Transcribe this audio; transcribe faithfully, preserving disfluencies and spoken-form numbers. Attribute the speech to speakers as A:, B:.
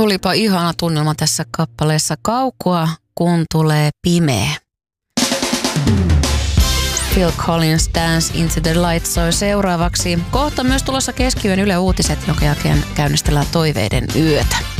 A: Olipa ihana tunnelma tässä kappaleessa. Kaukoa, kun tulee pimeä. Phil Collins, Dance into the Light soi seuraavaksi. Kohta myös tulossa keskiyön Yle Uutiset, jonka jälkeen käynnistellään toiveiden yötä.